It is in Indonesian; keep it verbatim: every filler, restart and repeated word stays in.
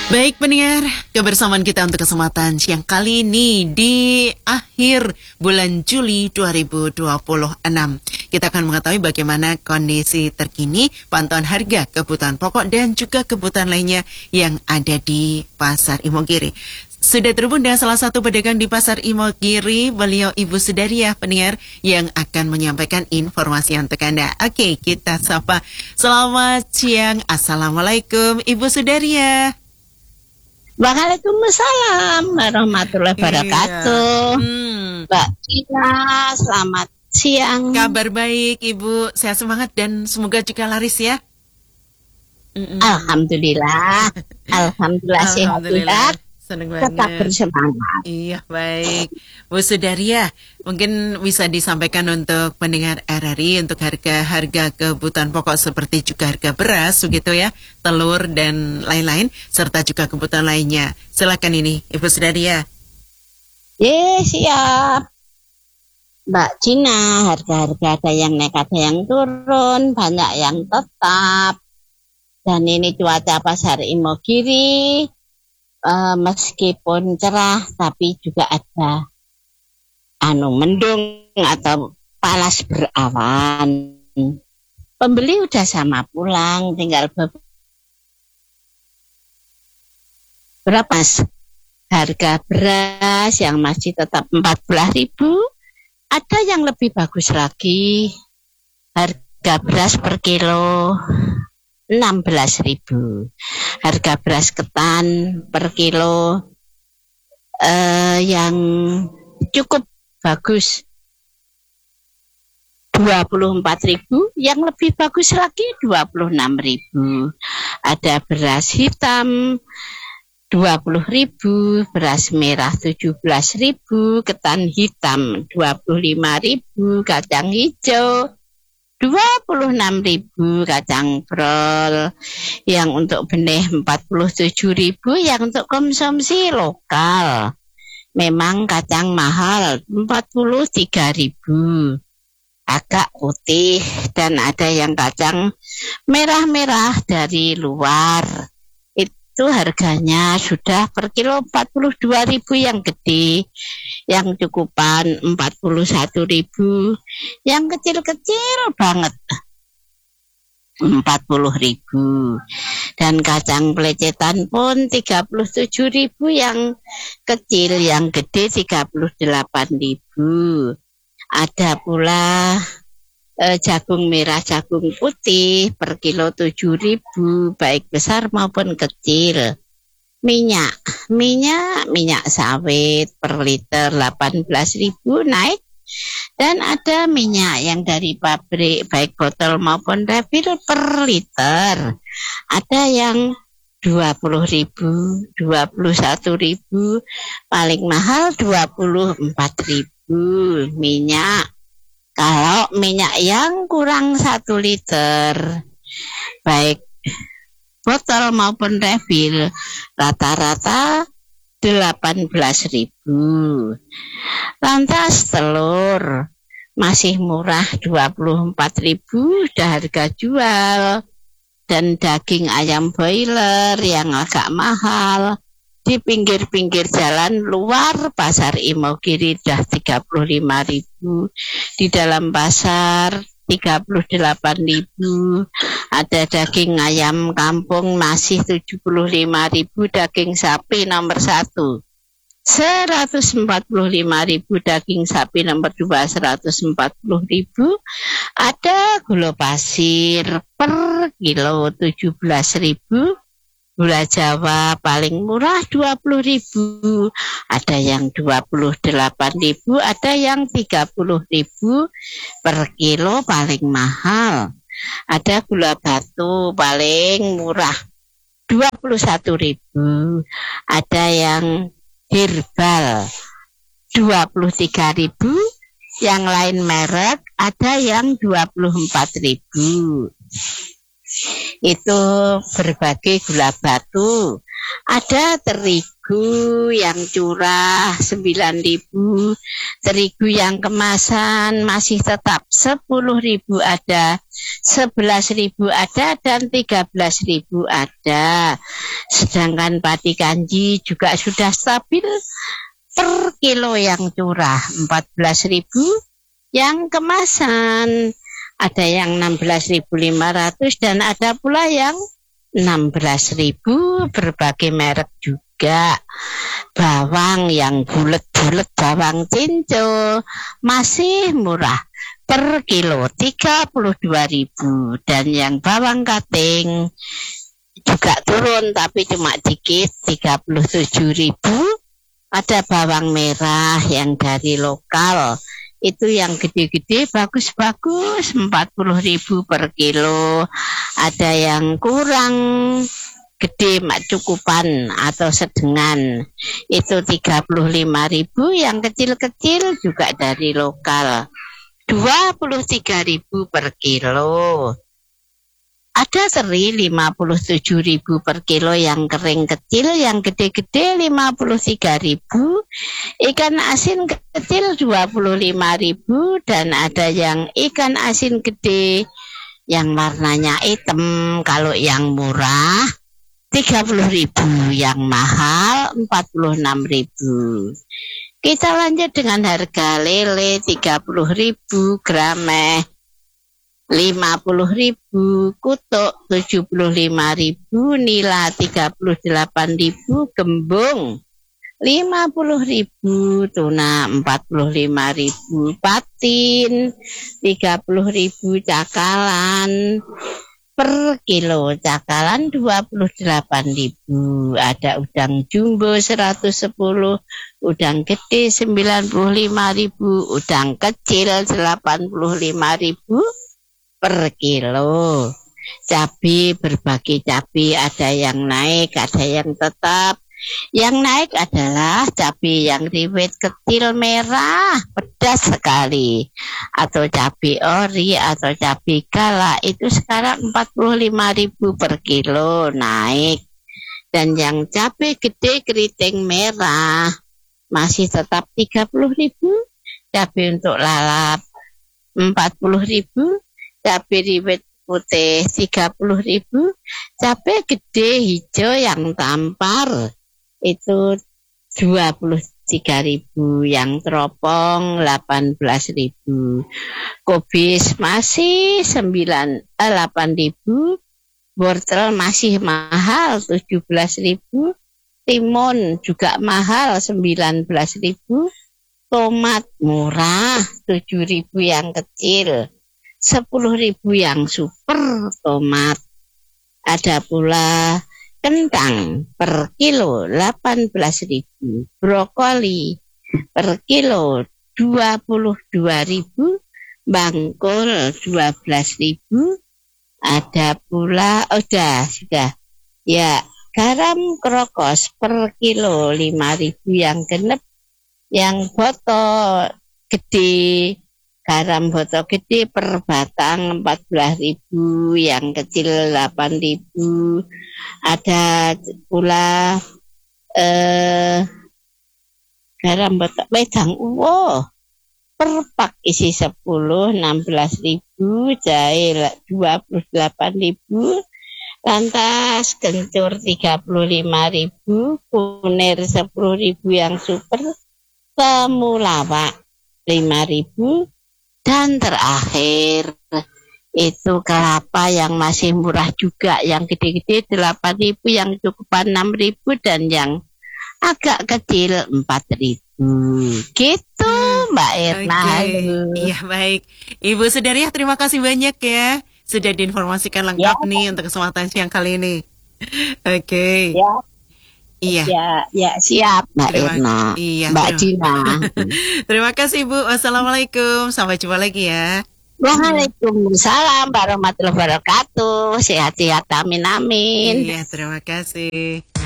Baik pendengar, kebersamaan kita untuk kesempatan siang kali ini di akhir bulan Juli dua ribu dua puluh enam. Kita akan mengetahui bagaimana kondisi terkini, pantauan harga kebutuhan pokok dan juga kebutuhan lainnya yang ada di Pasar Imogiri. Sudah terhubung dengan salah satu pedagang di Pasar Imogiri, beliau Ibu Sudaria, pendengar, yang akan menyampaikan informasi untuk Anda. Oke, kita sapa. Selamat siang, Assalamualaikum Ibu Sudaria. Waalaikumsalam warahmatullahi wabarakatuh. Iya. Hmm. Mbak Tina, selamat siang. Kabar baik Ibu, sehat semangat dan semoga juga laris ya. Mm-mm. Alhamdulillah, Alhamdulillah sehat juga. Seneng Tetap banget. bersemangat. Iya, baik. Bu Sudaria, mungkin bisa disampaikan untuk pendengar R R I untuk harga-harga kebutuhan pokok seperti juga harga beras, begitu ya, telur dan lain-lain, serta juga kebutuhan lainnya. Silakan ini, Ibu Sudaria. Ye, siap. Mbak Cina, harga-harga ada yang naik, ada yang turun, banyak yang tetap. Dan ini cuaca Pasar Imogiri. Uh, meskipun cerah tapi juga ada anu mendung atau panas berawan. Pembeli udah sama pulang, tinggal berapa harga beras yang masih tetap empat belas ribu. Ada yang lebih bagus lagi, harga beras per kilo enam belas ribu. Harga beras ketan per kilo eh, yang cukup bagus dua puluh empat ribu, yang lebih bagus lagi dua puluh enam ribu. Ada beras hitam dua puluh ribu, beras merah tujuh belas ribu, ketan hitam dua puluh lima ribu, kacang hijau dua puluh enam ribu, kacang brol yang untuk benih empat puluh tujuh ribu, yang untuk konsumsi lokal memang kacang mahal empat puluh tiga ribu, agak putih, dan ada yang kacang merah-merah dari luar. Itu harganya sudah per kilo empat puluh dua ribu yang gede, yang cukupan empat puluh satu ribu, yang kecil-kecil banget empat puluh ribu. Dan kacang pelecetan pun tiga puluh tujuh ribu yang kecil, yang gede tiga puluh delapan ribu. Ada pula eh, jagung merah, jagung putih per kilo tujuh ribu, baik besar maupun kecil. Minyak, minyak, minyak sawit per liter delapan belas ribu naik. Dan ada minyak yang dari pabrik, baik botol maupun refill per liter. Ada yang dua puluh ribu, dua puluh satu ribu, paling mahal dua puluh empat ribu minyak. Kalau minyak yang kurang satu liter, baik botol maupun refill, rata-rata delapan belas ribu. Lantas telur masih murah dua puluh empat ribu, udah harga jual. Dan daging ayam broiler yang agak mahal di pinggir-pinggir jalan luar Pasar Imogiri udah tiga puluh lima ribu, di dalam pasar tiga puluh delapan ribu. Ada daging ayam kampung masih tujuh puluh lima ribu, daging sapi nomor satu seratus empat puluh lima ribu, daging sapi nomor dua seratus empat puluh ribu. Ada gula pasir per kilo tujuh belas ribu, gula Jawa paling murah dua puluh ribu, ada yang dua puluh delapan ribu, ada yang tiga puluh ribu per kilo paling mahal. Ada gula batu paling murah dua puluh satu ribu, ada yang herbal dua puluh tiga ribu, yang lain merek ada yang dua puluh empat ribu. Itu berbagai gula batu. Ada terigu terigu yang curah sembilan ribu, terigu yang kemasan masih tetap sepuluh ribu ada, sebelas ribu ada, dan tiga belas ribu ada. Sedangkan padi kanji juga sudah stabil per kilo yang curah empat belas ribu, yang kemasan ada yang enam belas ribu lima ratus dan ada pula yang enam belas ribu, berbagai merek juga. Bawang yang bulet-bulet, bawang cinco masih murah per kilo tiga puluh dua ribu, dan yang bawang kating juga turun tapi cuma dikit tiga puluh tujuh ribu. Ada bawang merah yang dari lokal, itu yang gede-gede bagus-bagus empat puluh ribu per kilo. Ada yang kurang gede mak cukupan atau sedengan, itu tiga puluh lima ribu. Yang kecil-kecil juga dari lokal dua puluh tiga ribu per kilo. Ada teri lima puluh tujuh ribu per kilo yang kering kecil, yang gede-gede lima puluh tiga ribu. Ikan asin kecil dua puluh lima ribu, dan ada yang ikan asin gede yang warnanya hitam. Kalau yang murah tiga puluh ribu, yang mahal empat puluh enam ribu. Kita lanjut dengan harga lele tiga puluh ribu, grameh lima puluh ribu, kutuk tujuh puluh lima ribu, nila tiga puluh delapan ribu, gembung lima puluh ribu, tuna empat puluh lima ribu, patin tiga puluh ribu, cakalan per kilo, cakalan dua puluh delapan ribu. Ada udang jumbo seratus sepuluh, udang gede sembilan puluh lima ribu, udang kecil delapan puluh lima ribu per kilo. Cabai, berbagai cabai, ada yang naik, ada yang tetap. Yang naik adalah cabai yang riwet kecil merah, pedas sekali, atau cabai ori atau cabai kala, itu sekarang empat puluh lima ribu per kilo naik. Dan yang cabai gede keriting merah masih tetap tiga puluh ribu, cabai untuk lalap empat puluh ribu, cabai riwet putih tiga puluh ribu, cabai gede hijau yang tampar itu dua puluh tiga ribu, yang teropong delapan belas ribu, kubis masih sembilan, eh, delapan ribu, wortel masih mahal tujuh belas ribu, timun juga mahal sembilan belas ribu, tomat murah tujuh ribu yang kecil, sepuluh ribu yang super tomat. Ada pula kentang per kilo delapan belas ribu, brokoli per kilo dua puluh dua ribu, bangkol dua belas ribu. Ada pula, oh sudah, sudah. Ya, garam krokos per kilo lima ribu yang genep, yang botol gede, garam botol gede per batang empat belas ribu, yang kecil delapan ribu. Ada pula eh, garam botol wedang uwo per pak isi sepuluh enam belas ribu, jahe dua puluh delapan ribu, lantas kencur tiga puluh lima ribu, kunir sepuluh ribu yang super, temulawak lima ribu. Dan terakhir itu kelapa yang masih murah juga, yang gede-gede delapan ribu, yang cukupan enam ribu, dan yang agak kecil empat ribu. Gitu Mbak Irna. Okay. Iya baik, Ibu Sudariah, terima kasih banyak ya sudah diinformasikan lengkap ya, nih untuk kesempatan siang kali ini. Oke. Okay. Ya. Iya. Ya, ya siap Mbak terima, Irna. Iya, Mbak terima, Dina. Terima kasih Bu. Wassalamualaikum. Sampai jumpa lagi ya. Waalaikumsalam warahmatullahi wabarakatuh. Sehat-sehat, amin amin. Iya, terima kasih.